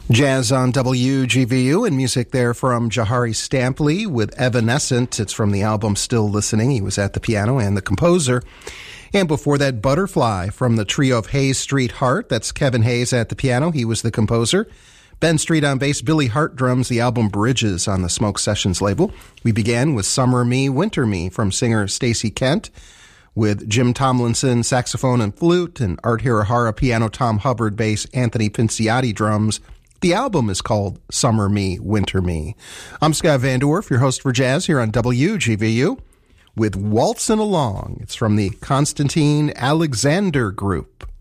Jazz on WGVU, and music there from Jahari Stampley with Evanescent. It's from the album Still Listening. He was at the piano and the composer. And before that, Butterfly from the trio of Hayes Street Hart. That's Kevin Hayes at the piano. He was the composer. Ben Street on bass, Billy Hart drums, the album Bridges on the Smoke Sessions label. We began with Summer Me, Winter Me from singer Stacey Kent, with Jim Tomlinson, saxophone and flute, and Art Hirahara piano, Tom Hubbard bass, Anthony Pinciotti drums. The album is called Summer Me, Winter Me. I'm Scott Van Dorf, your host for Jazz here on WGVU, with Waltzin' Along. It's from the Konstantin Alexander Group.